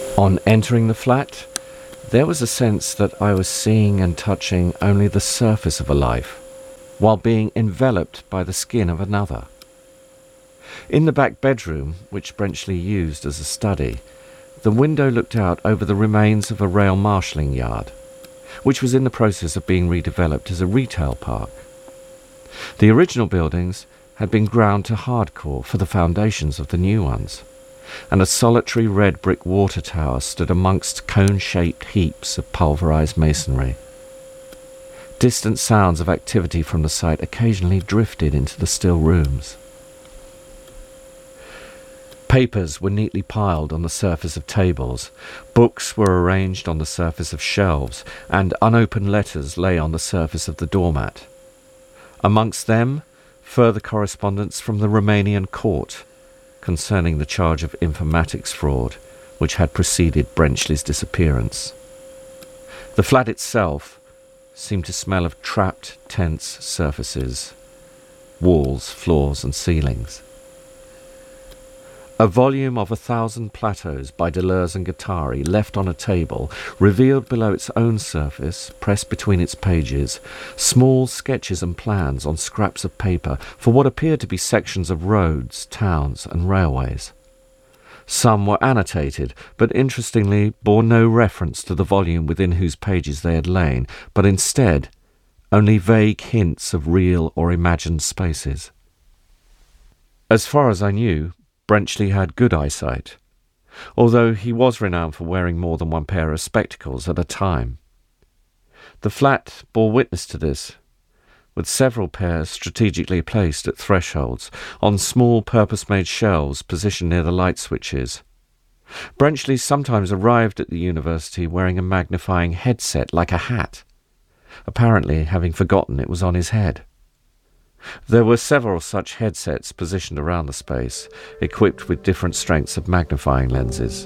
On entering the flat, there was a sense that I was seeing and touching only the surface of a life, while being enveloped by the skin of another. In the back bedroom, which Brenchley used as a study, the window looked out over the remains of a rail marshalling yard, which was in the process of being redeveloped as a retail park. The original buildings had been ground to hardcore for the foundations of the new ones, and a solitary red brick water tower stood amongst cone-shaped heaps of pulverized masonry. Distant sounds of activity from the site occasionally drifted into the still rooms. Papers were neatly piled on the surface of tables, books were arranged on the surface of shelves, and unopened letters lay on the surface of the doormat. Amongst them, further correspondence from the Romanian court concerning the charge of informatics fraud which had preceded Brenchley's disappearance. The flat itself seemed to smell of trapped, tense surfaces, walls, floors and ceilings. A volume of 1,000 Plateaus by Deleuze and Guattari, left on a table, revealed below its own surface, pressed between its pages, small sketches and plans on scraps of paper for what appeared to be sections of roads, towns and railways. Some were annotated, but interestingly bore no reference to the volume within whose pages they had lain, but instead only vague hints of real or imagined spaces. As far as I knew, Brenchley had good eyesight, although he was renowned for wearing more than one pair of spectacles at a time. The flat bore witness to this, with several pairs strategically placed at thresholds, on small purpose-made shelves positioned near the light switches. Brenchley sometimes arrived at the university wearing a magnifying headset like a hat, apparently having forgotten it was on his head. There were several such headsets positioned around the space, equipped with different strengths of magnifying lenses.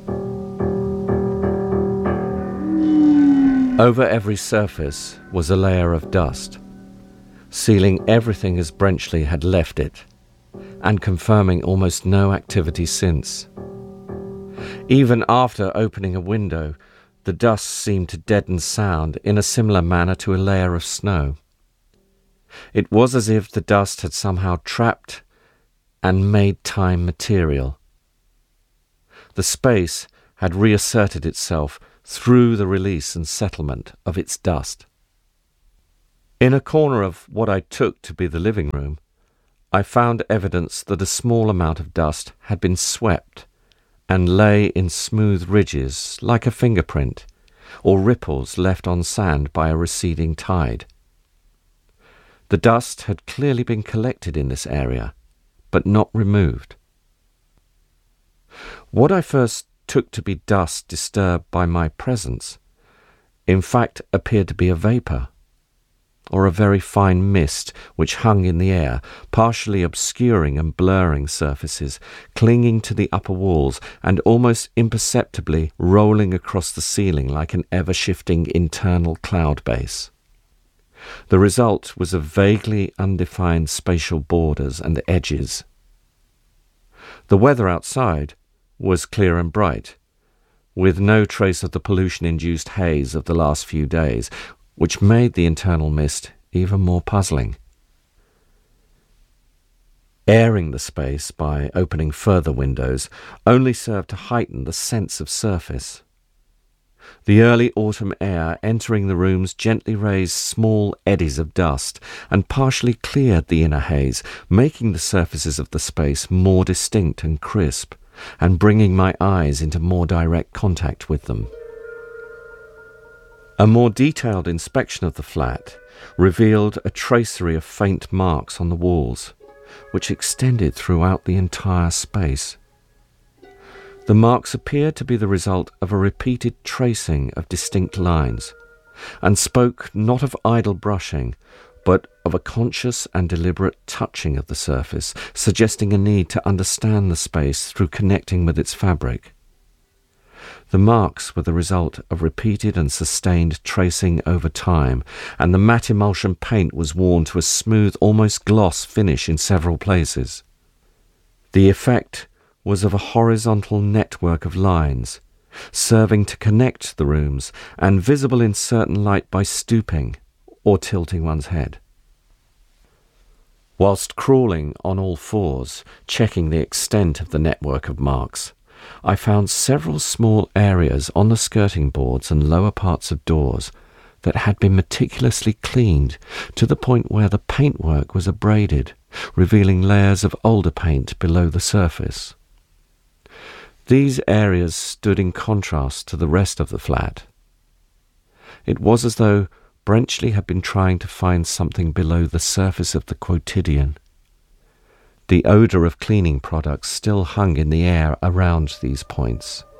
Over every surface was a layer of dust, sealing everything as Brenchley had left it, and confirming almost no activity since. Even after opening a window, the dust seemed to deaden sound in a similar manner to a layer of snow. It was as if the dust had somehow trapped and made time material. The space had reasserted itself through the release and settlement of its dust. In a corner of what I took to be the living room, I found evidence that a small amount of dust had been swept and lay in smooth ridges like a fingerprint or ripples left on sand by a receding tide. The dust had clearly been collected in this area, but not removed. What I first took to be dust disturbed by my presence, in fact appeared to be a vapour, or a very fine mist which hung in the air, partially obscuring and blurring surfaces, clinging to the upper walls and almost imperceptibly rolling across the ceiling like an ever-shifting internal cloud base. The result was of vaguely undefined spatial borders and edges. The weather outside was clear and bright, with no trace of the pollution-induced haze of the last few days, which made the internal mist even more puzzling. Airing the space by opening further windows only served to heighten the sense of surface. The early autumn air entering the rooms gently raised small eddies of dust and partially cleared the inner haze, making the surfaces of the space more distinct and crisp, and bringing my eyes into more direct contact with them. A more detailed inspection of the flat revealed a tracery of faint marks on the walls, which extended throughout the entire space. The marks appeared to be the result of a repeated tracing of distinct lines, and spoke not of idle brushing, but of a conscious and deliberate touching of the surface, suggesting a need to understand the space through connecting with its fabric. The marks were the result of repeated and sustained tracing over time, and the matte emulsion paint was worn to a smooth, almost gloss finish in several places. The effect was of a horizontal network of lines, serving to connect the rooms and visible in certain light by stooping or tilting one's head. Whilst crawling on all fours, checking the extent of the network of marks, I found several small areas on the skirting boards and lower parts of doors that had been meticulously cleaned to the point where the paintwork was abraded, revealing layers of older paint below the surface. These areas stood in contrast to the rest of the flat. It was as though Brenchley had been trying to find something below the surface of the quotidian. The odour of cleaning products still hung in the air around these points,